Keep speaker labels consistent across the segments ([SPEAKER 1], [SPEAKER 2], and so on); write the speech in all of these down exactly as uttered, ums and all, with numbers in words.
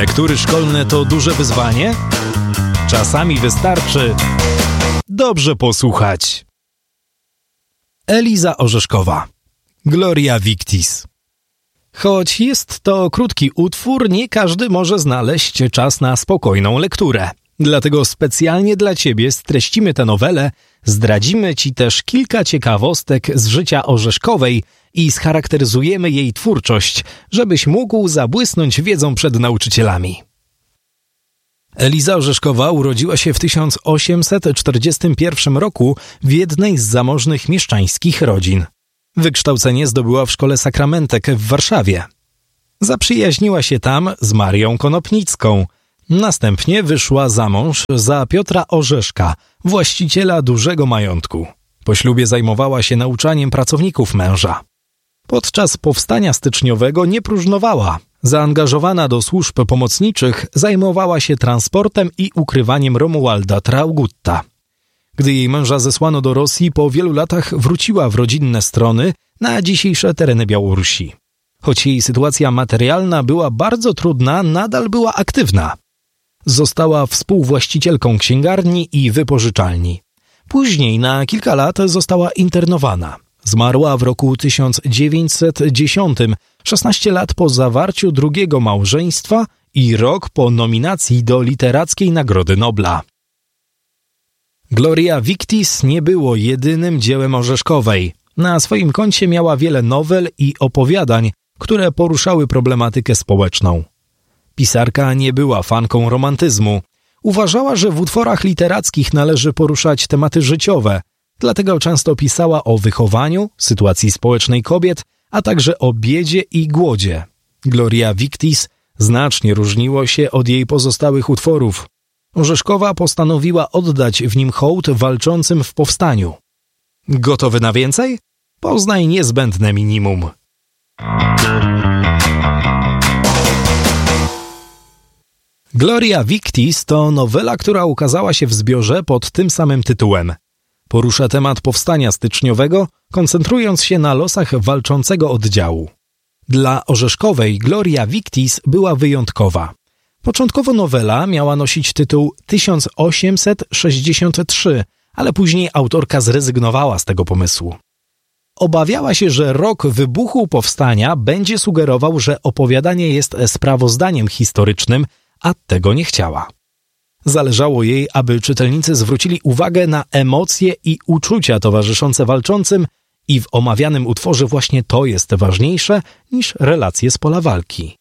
[SPEAKER 1] Lektury szkolne to duże wyzwanie? Czasami wystarczy dobrze posłuchać. Eliza Orzeszkowa. Gloria Victis. Choć jest to krótki utwór, nie każdy może znaleźć czas na spokojną lekturę. Dlatego specjalnie dla Ciebie streścimy tę nowelę, zdradzimy Ci też kilka ciekawostek z życia Orzeszkowej i scharakteryzujemy jej twórczość, żebyś mógł zabłysnąć wiedzą przed nauczycielami. Eliza Orzeszkowa urodziła się w tysiąc osiemset czterdziestym pierwszym roku w jednej z zamożnych mieszczańskich rodzin. Wykształcenie zdobyła w szkole Sakramentek w Warszawie. Zaprzyjaźniła się tam z Marią Konopnicką. Następnie wyszła za mąż za Piotra Orzeszka, właściciela dużego majątku. Po ślubie zajmowała się nauczaniem pracowników męża. Podczas powstania styczniowego nie próżnowała. Zaangażowana do służb pomocniczych, zajmowała się transportem i ukrywaniem Romualda Traugutta. Gdy jej męża zesłano do Rosji, po wielu latach wróciła w rodzinne strony na dzisiejsze tereny Białorusi. Choć jej sytuacja materialna była bardzo trudna, nadal była aktywna. Została współwłaścicielką księgarni i wypożyczalni. Później na kilka lat została internowana. Zmarła w roku tysiąc dziewięćset dziesiątym, szesnaście lat po zawarciu drugiego małżeństwa i rok po nominacji do Literackiej Nagrody Nobla. Gloria Victis nie było jedynym dziełem Orzeszkowej. Na swoim koncie miała wiele nowel i opowiadań, które poruszały problematykę społeczną. Pisarka nie była fanką romantyzmu. Uważała, że w utworach literackich należy poruszać tematy życiowe, dlatego często pisała o wychowaniu, sytuacji społecznej kobiet, a także o biedzie i głodzie. Gloria Victis znacznie różniło się od jej pozostałych utworów. Orzeszkowa postanowiła oddać w nim hołd walczącym w powstaniu. Gotowy na więcej? Poznaj niezbędne minimum. Gloria Victis to nowela, która ukazała się w zbiorze pod tym samym tytułem. Porusza temat powstania styczniowego, koncentrując się na losach walczącego oddziału. Dla Orzeszkowej Gloria Victis była wyjątkowa. Początkowo nowela miała nosić tytuł tysiąc osiemset sześćdziesiąt trzy, ale później autorka zrezygnowała z tego pomysłu. Obawiała się, że rok wybuchu powstania będzie sugerował, że opowiadanie jest sprawozdaniem historycznym, a tego nie chciała. Zależało jej, aby czytelnicy zwrócili uwagę na emocje i uczucia towarzyszące walczącym i w omawianym utworze właśnie to jest ważniejsze niż relacje z pola walki.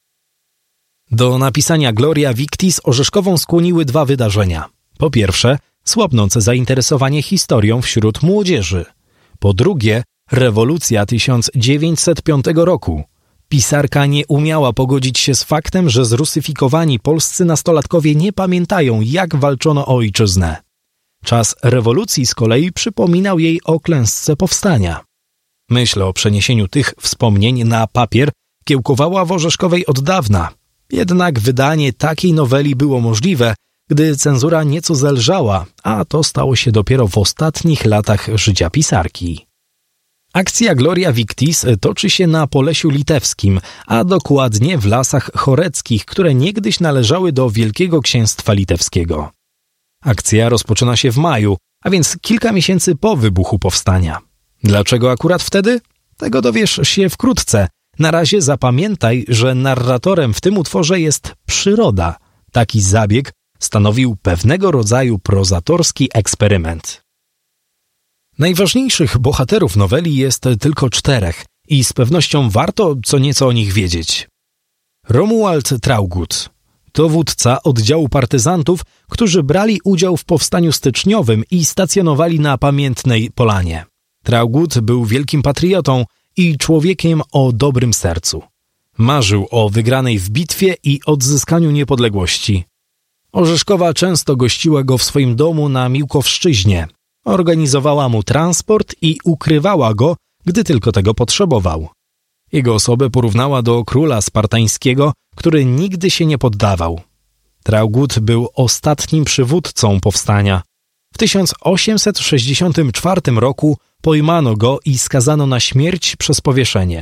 [SPEAKER 1] Do napisania Gloria Victis Orzeszkową skłoniły dwa wydarzenia. Po pierwsze, słabnące zainteresowanie historią wśród młodzieży. Po drugie, rewolucja tysiąc dziewięćset piątego roku. Pisarka nie umiała pogodzić się z faktem, że zrusyfikowani polscy nastolatkowie nie pamiętają, jak walczono o ojczyznę. Czas rewolucji z kolei przypominał jej o klęsce powstania. Myśl o przeniesieniu tych wspomnień na papier kiełkowała w Orzeszkowej od dawna. Jednak wydanie takiej noweli było możliwe, gdy cenzura nieco zelżała, a to stało się dopiero w ostatnich latach życia pisarki. Akcja Gloria Victis toczy się na Polesiu Litewskim, a dokładnie w Lasach Choreckich, które niegdyś należały do Wielkiego Księstwa Litewskiego. Akcja rozpoczyna się w maju, a więc kilka miesięcy po wybuchu powstania. Dlaczego akurat wtedy? Tego dowiesz się wkrótce. Na razie zapamiętaj, że narratorem w tym utworze jest przyroda. Taki zabieg stanowił pewnego rodzaju prozatorski eksperyment. Najważniejszych bohaterów noweli jest tylko czterech i z pewnością warto co nieco o nich wiedzieć. Romuald Traugott, dowódca oddziału partyzantów, którzy brali udział w powstaniu styczniowym i stacjonowali na Pamiętnej Polanie. Traugott był wielkim patriotą i człowiekiem o dobrym sercu. Marzył o wygranej w bitwie i odzyskaniu niepodległości. Orzeszkowa często gościła go w swoim domu na Miłkowszczyźnie. Organizowała mu transport i ukrywała go, gdy tylko tego potrzebował. Jego osobę porównała do króla spartańskiego, który nigdy się nie poddawał. Traugott był ostatnim przywódcą powstania. W tysiąc osiemset sześćdziesiątym czwartym roku pojmano go i skazano na śmierć przez powieszenie.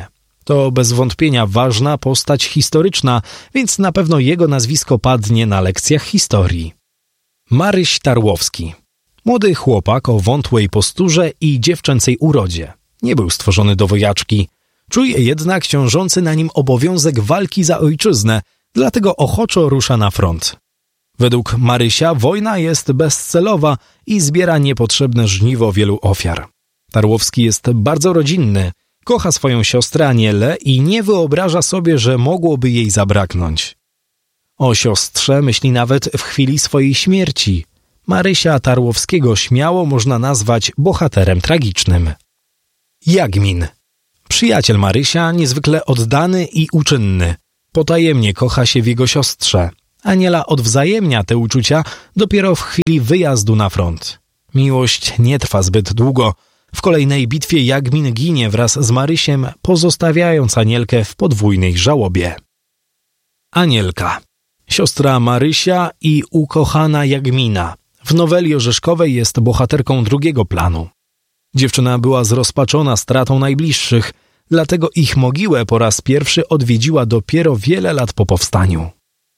[SPEAKER 1] To bez wątpienia ważna postać historyczna, więc na pewno jego nazwisko padnie na lekcjach historii. Maryś Tarłowski. Młody chłopak o wątłej posturze i dziewczęcej urodzie. Nie był stworzony do wojaczki. Czuje jednak ciążący na nim obowiązek walki za ojczyznę, dlatego ochoczo rusza na front. Według Marysia wojna jest bezcelowa i zbiera niepotrzebne żniwo wielu ofiar. Tarłowski jest bardzo rodzinny, kocha swoją siostrę Anielę i nie wyobraża sobie, że mogłoby jej zabraknąć. O siostrze myśli nawet w chwili swojej śmierci. Marysia Tarłowskiego śmiało można nazwać bohaterem tragicznym. Jagmin. Przyjaciel Marysia, niezwykle oddany i uczynny. Potajemnie kocha się w jego siostrze. Aniela odwzajemnia te uczucia dopiero w chwili wyjazdu na front. Miłość nie trwa zbyt długo. W kolejnej bitwie Jagmin ginie wraz z Marysiem, pozostawiając Anielkę w podwójnej żałobie. Anielka. Siostra Marysia i ukochana Jagmina. W noweli Orzeszkowej jest bohaterką drugiego planu. Dziewczyna była zrozpaczona stratą najbliższych, dlatego ich mogiłę po raz pierwszy odwiedziła dopiero wiele lat po powstaniu.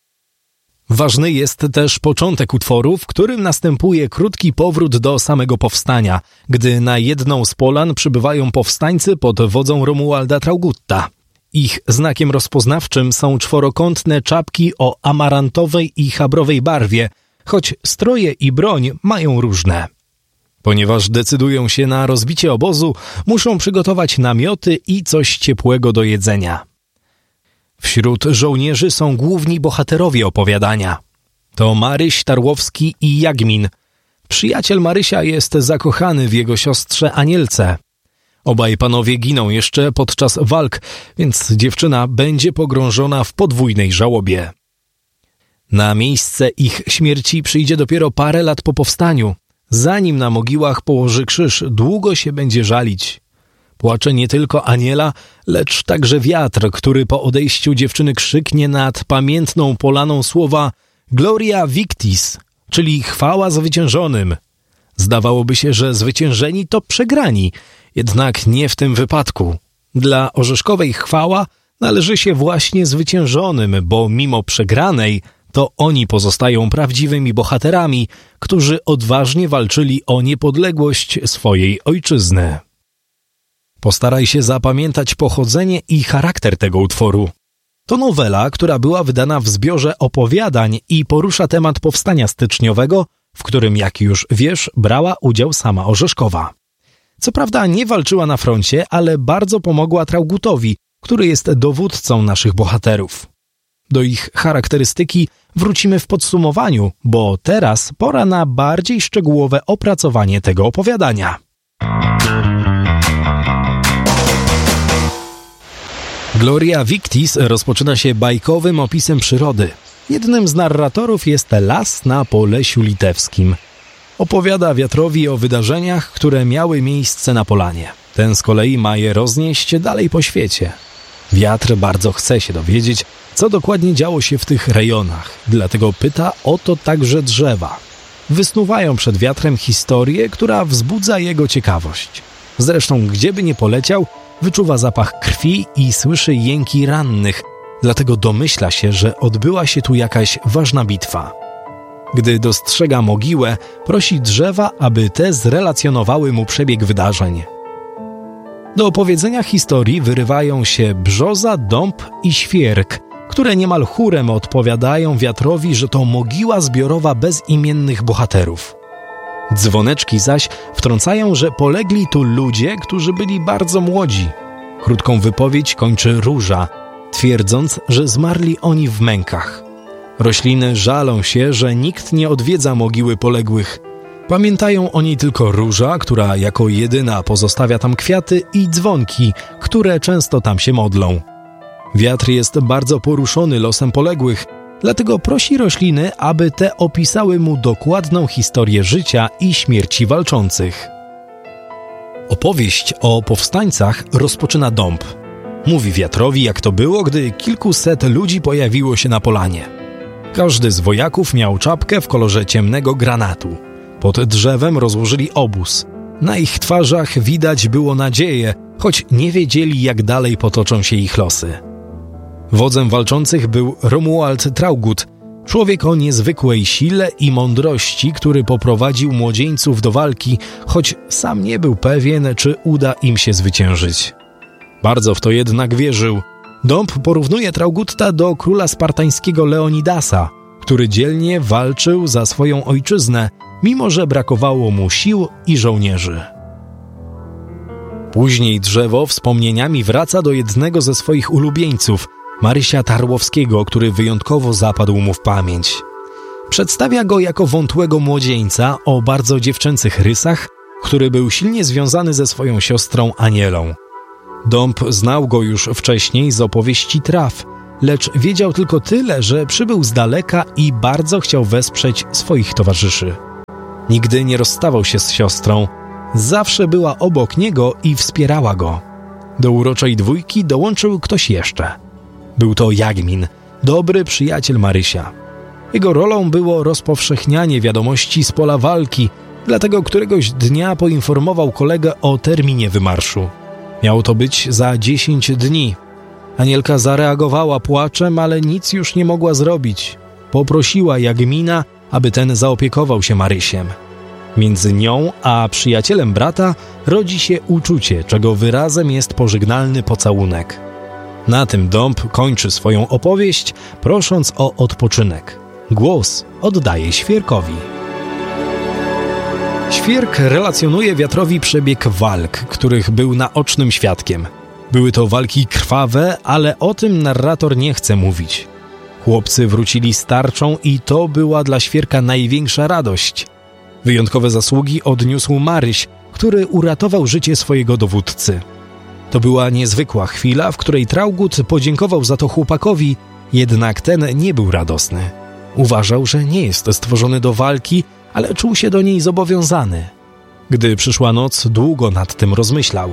[SPEAKER 1] Ważny jest też początek utworu, w którym następuje krótki powrót do samego powstania, gdy na jedną z polan przybywają powstańcy pod wodzą Romualda Traugutta. Ich znakiem rozpoznawczym są czworokątne czapki o amarantowej i chabrowej barwie, choć stroje i broń mają różne. Ponieważ decydują się na rozbicie obozu, muszą przygotować namioty i coś ciepłego do jedzenia. Wśród żołnierzy są główni bohaterowie opowiadania. To Maryś Tarłowski i Jagmin. Przyjaciel Marysia jest zakochany w jego siostrze Anielce. Obaj panowie giną jeszcze podczas walk, więc dziewczyna będzie pogrążona w podwójnej żałobie. Na miejsce ich śmierci przyjdzie dopiero parę lat po powstaniu. Zanim na mogiłach położy krzyż, długo się będzie żalić. Płacze nie tylko Aniela, lecz także wiatr, który po odejściu dziewczyny krzyknie nad pamiętną polaną słowa Gloria Victis, czyli chwała zwyciężonym. Zdawałoby się, że zwyciężeni to przegrani, jednak nie w tym wypadku. Dla Orzeszkowej chwała należy się właśnie zwyciężonym, bo mimo przegranej to oni pozostają prawdziwymi bohaterami, którzy odważnie walczyli o niepodległość swojej ojczyzny. Postaraj się zapamiętać pochodzenie i charakter tego utworu. To nowela, która była wydana w zbiorze opowiadań i porusza temat powstania styczniowego, w którym, jak już wiesz, brała udział sama Orzeszkowa. Co prawda nie walczyła na froncie, ale bardzo pomogła Traugutowi, który jest dowódcą naszych bohaterów. Do ich charakterystyki wrócimy w podsumowaniu, bo teraz pora na bardziej szczegółowe opracowanie tego opowiadania. Gloria Victis rozpoczyna się bajkowym opisem przyrody. Jednym z narratorów jest las na Polesiu Litewskim. Opowiada wiatrowi o wydarzeniach, które miały miejsce na polanie. Ten z kolei ma je roznieść dalej po świecie. Wiatr bardzo chce się dowiedzieć, co dokładnie działo się w tych rejonach, dlatego pyta o to także drzewa. Wysnuwają przed wiatrem historię, która wzbudza jego ciekawość. Zresztą, gdzieby nie poleciał, wyczuwa zapach krwi i słyszy jęki rannych, dlatego domyśla się, że odbyła się tu jakaś ważna bitwa. Gdy dostrzega mogiłę, prosi drzewa, aby te zrelacjonowały mu przebieg wydarzeń. Do opowiedzenia historii wyrywają się brzoza, dąb i świerk, które niemal chórem odpowiadają wiatrowi, że to mogiła zbiorowa bezimiennych bohaterów. Dzwoneczki zaś wtrącają, że polegli tu ludzie, którzy byli bardzo młodzi. Krótką wypowiedź kończy róża, twierdząc, że zmarli oni w mękach. Rośliny żalą się, że nikt nie odwiedza mogiły poległych. Pamiętają o niej tylko róża, która jako jedyna pozostawia tam kwiaty, i dzwonki, które często tam się modlą. Wiatr jest bardzo poruszony losem poległych, dlatego prosi rośliny, aby te opisały mu dokładną historię życia i śmierci walczących. Opowieść o powstańcach rozpoczyna dąb. Mówi wiatrowi, jak to było, gdy kilkuset ludzi pojawiło się na polanie. Każdy z wojaków miał czapkę w kolorze ciemnego granatu. Pod drzewem rozłożyli obóz. Na ich twarzach widać było nadzieję, choć nie wiedzieli, jak dalej potoczą się ich losy. Wodzem walczących był Romuald Traugott, człowiek o niezwykłej sile i mądrości, który poprowadził młodzieńców do walki, choć sam nie był pewien, czy uda im się zwyciężyć. Bardzo w to jednak wierzył. Dąb porównuje Traugotta do króla spartańskiego Leonidasa, który dzielnie walczył za swoją ojczyznę, mimo że brakowało mu sił i żołnierzy. Później drzewo wspomnieniami wraca do jednego ze swoich ulubieńców, Marysia Tarłowskiego, który wyjątkowo zapadł mu w pamięć. Przedstawia go jako wątłego młodzieńca o bardzo dziewczęcych rysach, który był silnie związany ze swoją siostrą Anielą. Dąb znał go już wcześniej z opowieści traw, lecz wiedział tylko tyle, że przybył z daleka i bardzo chciał wesprzeć swoich towarzyszy. Nigdy nie rozstawał się z siostrą, zawsze była obok niego i wspierała go. Do uroczej dwójki dołączył ktoś jeszcze. Był to Jagmin, dobry przyjaciel Marysia. Jego rolą było rozpowszechnianie wiadomości z pola walki, dlatego któregoś dnia poinformował kolegę o terminie wymarszu. Miało to być za dziesięć dni. Anielka zareagowała płaczem, ale nic już nie mogła zrobić. Poprosiła Jagmina, aby ten zaopiekował się Marysiem. Między nią a przyjacielem brata rodzi się uczucie, czego wyrazem jest pożegnalny pocałunek. Na tym Dąb kończy swoją opowieść, prosząc o odpoczynek. Głos oddaje Świerkowi. Świerk relacjonuje wiatrowi przebieg walk, których był naocznym świadkiem. Były to walki krwawe, ale o tym narrator nie chce mówić. Chłopcy wrócili z tarczą i to była dla Świerka największa radość. Wyjątkowe zasługi odniósł Maryś, który uratował życie swojego dowódcy. To była niezwykła chwila, w której Traugott podziękował za to chłopakowi, jednak ten nie był radosny. Uważał, że nie jest stworzony do walki, ale czuł się do niej zobowiązany. Gdy przyszła noc, długo nad tym rozmyślał.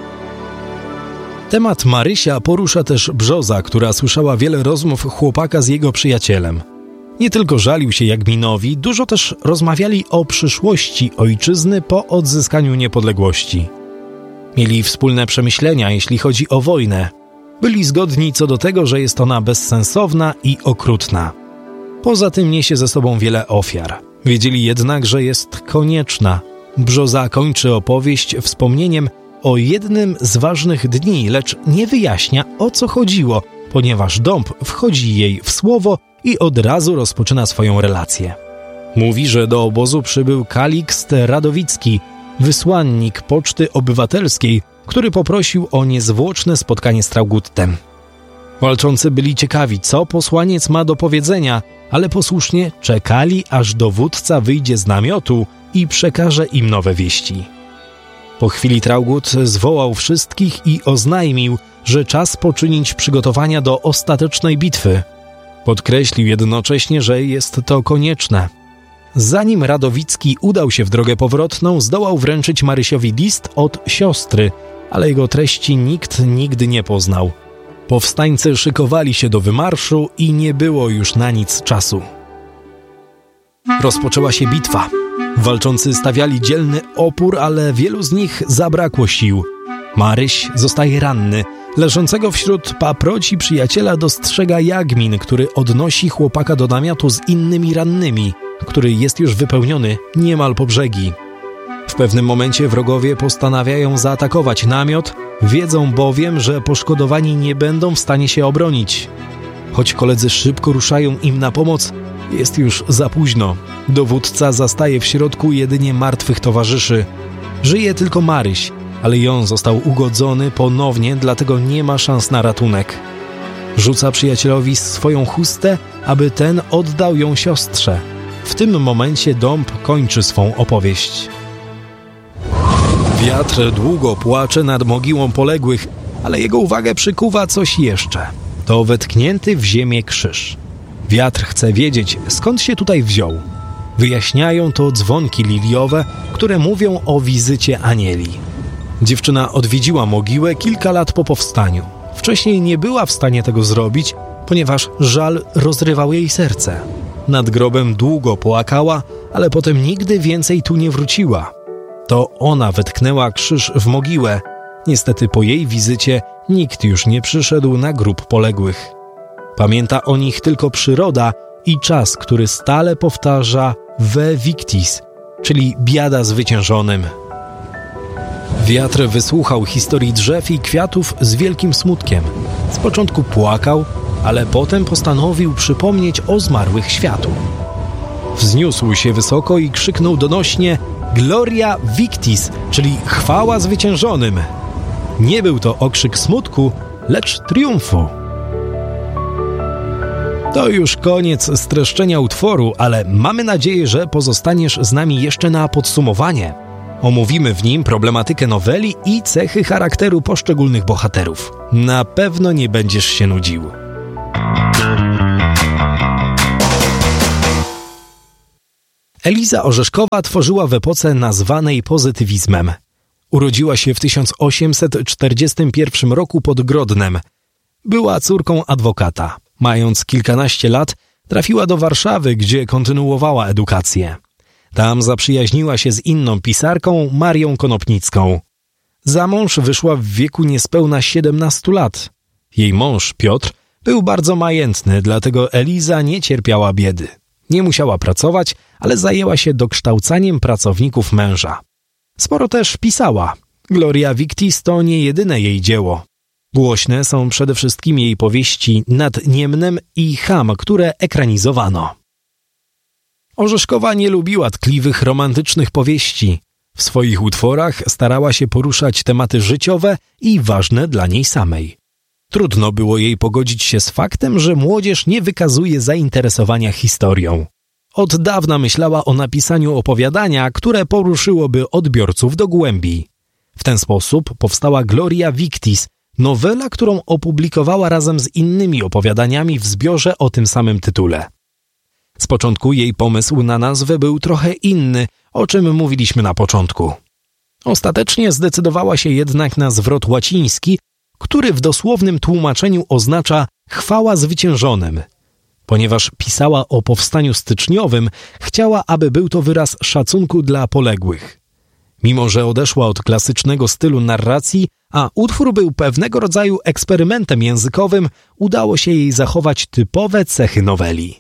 [SPEAKER 1] Temat Marysia porusza też Brzoza, która słyszała wiele rozmów chłopaka z jego przyjacielem. Nie tylko żalił się Jagminowi, dużo też rozmawiali o przyszłości ojczyzny po odzyskaniu niepodległości. Mieli wspólne przemyślenia, jeśli chodzi o wojnę. Byli zgodni co do tego, że jest ona bezsensowna i okrutna. Poza tym niesie ze sobą wiele ofiar. Wiedzieli jednak, że jest konieczna. Brzoza kończy opowieść wspomnieniem o jednym z ważnych dni, lecz nie wyjaśnia, o co chodziło, ponieważ Dąb wchodzi jej w słowo i od razu rozpoczyna swoją relację. Mówi, że do obozu przybył Kalikst Radowicki, wysłannik Poczty Obywatelskiej, który poprosił o niezwłoczne spotkanie z Traugottem. Walczący byli ciekawi, co posłaniec ma do powiedzenia, ale posłusznie czekali, aż dowódca wyjdzie z namiotu i przekaże im nowe wieści. Po chwili Traugott zwołał wszystkich i oznajmił, że czas poczynić przygotowania do ostatecznej bitwy. Podkreślił jednocześnie, że jest to konieczne. Zanim Radowicki udał się w drogę powrotną, zdołał wręczyć Marysiowi list od siostry, ale jego treści nikt nigdy nie poznał. Powstańcy szykowali się do wymarszu i nie było już na nic czasu. Rozpoczęła się bitwa. Walczący stawiali dzielny opór, ale wielu z nich zabrakło sił. Maryś zostaje ranny. Leżącego wśród paproci przyjaciela dostrzega Jagmin, który odnosi chłopaka do namiotu z innymi rannymi, który jest już wypełniony niemal po brzegi. W pewnym momencie wrogowie postanawiają zaatakować namiot, wiedzą bowiem, że poszkodowani nie będą w stanie się obronić. Choć koledzy szybko ruszają im na pomoc, jest już za późno. Dowódca zastaje w środku jedynie martwych towarzyszy. Żyje tylko Maryś, ale i on został ugodzony ponownie, dlatego nie ma szans na ratunek. Rzuca przyjacielowi swoją chustę, aby ten oddał ją siostrze. W tym momencie Dąb kończy swą opowieść. Wiatr długo płacze nad mogiłą poległych, ale jego uwagę przykuwa coś jeszcze. To wetknięty w ziemię krzyż. Wiatr chce wiedzieć, skąd się tutaj wziął. Wyjaśniają to dzwonki liliowe, które mówią o wizycie Anieli. Dziewczyna odwiedziła mogiłę kilka lat po powstaniu. Wcześniej nie była w stanie tego zrobić, ponieważ żal rozrywał jej serce. Nad grobem długo płakała, ale potem nigdy więcej tu nie wróciła. To ona wetknęła krzyż w mogiłę. Niestety po jej wizycie nikt już nie przyszedł na grób poległych. Pamięta o nich tylko przyroda i czas, który stale powtarza Ve Victis, czyli biada zwyciężonym. Wiatr wysłuchał historii drzew i kwiatów z wielkim smutkiem. Z początku płakał, ale potem postanowił przypomnieć o zmarłych światu. Wzniósł się wysoko i krzyknął donośnie Gloria Victis, czyli chwała zwyciężonym. Nie był to okrzyk smutku, lecz triumfu. To już koniec streszczenia utworu, ale mamy nadzieję, że pozostaniesz z nami jeszcze na podsumowanie. Omówimy w nim problematykę noweli i cechy charakteru poszczególnych bohaterów. Na pewno nie będziesz się nudził. Eliza Orzeszkowa tworzyła w epoce nazwanej pozytywizmem. Urodziła się w tysiąc osiemset czterdziestym pierwszym roku pod Grodnem. Była córką adwokata. Mając kilkanaście lat, trafiła do Warszawy, gdzie kontynuowała edukację. Tam zaprzyjaźniła się z inną pisarką, Marią Konopnicką. Za mąż wyszła w wieku niespełna siedemnastu lat. Jej mąż, Piotr, był bardzo majętny, dlatego Eliza nie cierpiała biedy. Nie musiała pracować, ale zajęła się dokształcaniem pracowników męża. Sporo też pisała. Gloria Victis to nie jedyne jej dzieło. Głośne są przede wszystkim jej powieści Nad Niemnem i Cham, które ekranizowano. Orzeszkowa nie lubiła tkliwych, romantycznych powieści. W swoich utworach starała się poruszać tematy życiowe i ważne dla niej samej. Trudno było jej pogodzić się z faktem, że młodzież nie wykazuje zainteresowania historią. Od dawna myślała o napisaniu opowiadania, które poruszyłoby odbiorców do głębi. W ten sposób powstała Gloria Victis, nowela, którą opublikowała razem z innymi opowiadaniami w zbiorze o tym samym tytule. Z początku jej pomysł na nazwę był trochę inny, o czym mówiliśmy na początku. Ostatecznie zdecydowała się jednak na zwrot łaciński, który w dosłownym tłumaczeniu oznacza chwała zwyciężonym. Ponieważ pisała o powstaniu styczniowym, chciała, aby był to wyraz szacunku dla poległych. Mimo że odeszła od klasycznego stylu narracji, a utwór był pewnego rodzaju eksperymentem językowym, udało się jej zachować typowe cechy noweli.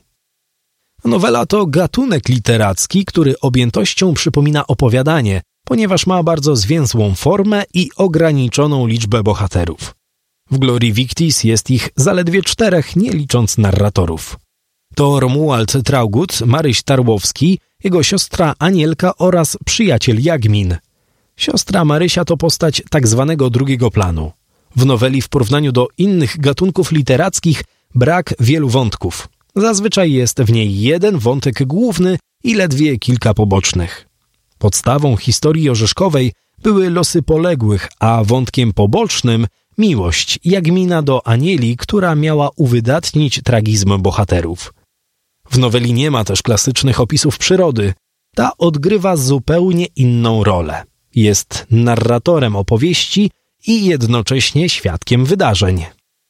[SPEAKER 1] Nowela to gatunek literacki, który objętością przypomina opowiadanie, ponieważ ma bardzo zwięzłą formę i ograniczoną liczbę bohaterów. W Glorii Victis jest ich zaledwie czterech, nie licząc narratorów. To Romuald Traugott, Maryś Tarłowski, jego siostra Anielka oraz przyjaciel Jagmin. Siostra Marysia to postać tak zwanego drugiego planu. W noweli w porównaniu do innych gatunków literackich brak wielu wątków. Zazwyczaj jest w niej jeden wątek główny i ledwie kilka pobocznych. Podstawą historii orzeszkowej były losy poległych, a wątkiem pobocznym miłość Jagmina do Anieli, która miała uwydatnić tragizm bohaterów. W noweli nie ma też klasycznych opisów przyrody. Ta odgrywa zupełnie inną rolę. Jest narratorem opowieści i jednocześnie świadkiem wydarzeń.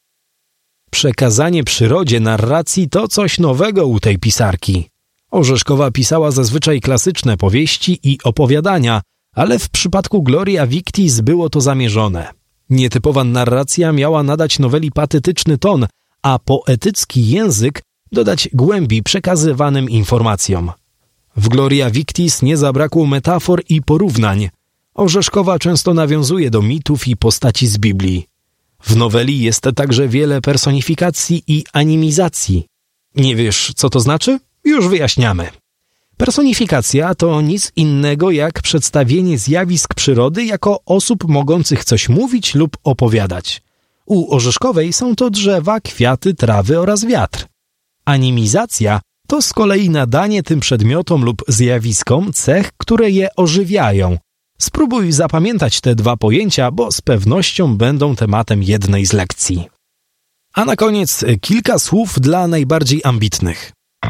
[SPEAKER 1] Przekazanie przyrodzie narracji to coś nowego u tej pisarki. Orzeszkowa pisała zazwyczaj klasyczne powieści i opowiadania, ale w przypadku Gloria Victis było to zamierzone. Nietypowa narracja miała nadać noweli patetyczny ton, a poetycki język dodać głębi przekazywanym informacjom. W Gloria Victis nie zabrakło metafor i porównań. Orzeszkowa często nawiązuje do mitów i postaci z Biblii. W noweli jest także wiele personifikacji i animizacji. Nie wiesz, co to znaczy? Już wyjaśniamy. Personifikacja to nic innego jak przedstawienie zjawisk przyrody jako osób mogących coś mówić lub opowiadać. U Orzeszkowej są to drzewa, kwiaty, trawy oraz wiatr. Animizacja to z kolei nadanie tym przedmiotom lub zjawiskom cech, które je ożywiają. Spróbuj zapamiętać te dwa pojęcia, bo z pewnością będą tematem jednej z lekcji. A na koniec kilka słów dla najbardziej ambitnych.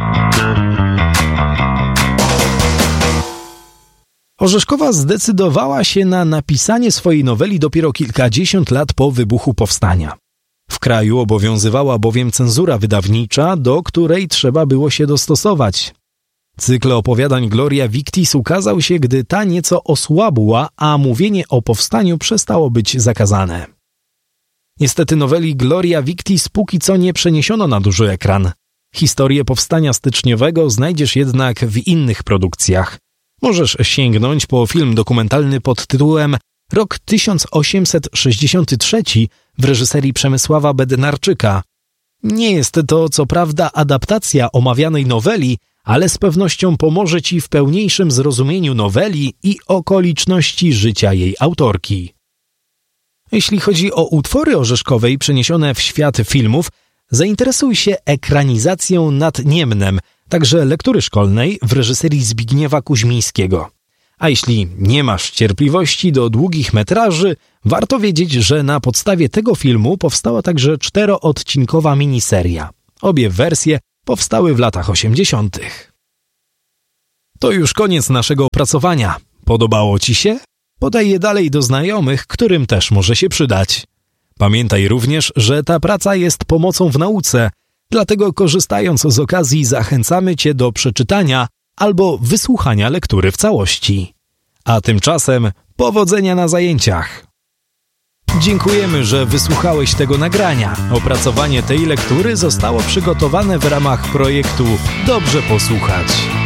[SPEAKER 1] Orzeszkowa zdecydowała się na napisanie swojej noweli dopiero kilkadziesiąt lat po wybuchu powstania. W kraju obowiązywała bowiem cenzura wydawnicza, do której trzeba było się dostosować. Cykl opowiadań Gloria Victis ukazał się, gdy ta nieco osłabła, a mówienie o powstaniu przestało być zakazane. Niestety noweli Gloria Victis póki co nie przeniesiono na duży ekran. Historię powstania styczniowego znajdziesz jednak w innych produkcjach. Możesz sięgnąć po film dokumentalny pod tytułem Rok tysiąc osiemset sześćdziesiąty trzeci w reżyserii Przemysława Bednarczyka. Nie jest to co prawda adaptacja omawianej noweli, ale z pewnością pomoże Ci w pełniejszym zrozumieniu noweli i okoliczności życia jej autorki. Jeśli chodzi o utwory Orzeszkowej przeniesione w świat filmów, zainteresuj się ekranizacją Nad Niemnem, także lektury szkolnej w reżyserii Zbigniewa Kuźmińskiego. A jeśli nie masz cierpliwości do długich metraży, warto wiedzieć, że na podstawie tego filmu powstała także czteroodcinkowa miniseria. Obie wersje powstały w latach osiemdziesiątych. To już koniec naszego opracowania. Podobało Ci się? Podaj je dalej do znajomych, którym też może się przydać. Pamiętaj również, że ta praca jest pomocą w nauce, dlatego korzystając z okazji zachęcamy Cię do przeczytania albo wysłuchania lektury w całości. A tymczasem powodzenia na zajęciach! Dziękujemy, że wysłuchałeś tego nagrania. Opracowanie tej lektury zostało przygotowane w ramach projektu Dobrze Posłuchać.